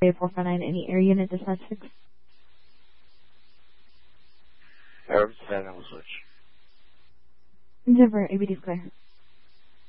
459, any air unit dispatch 6. Air 7 will switch. Denver, ABD clear.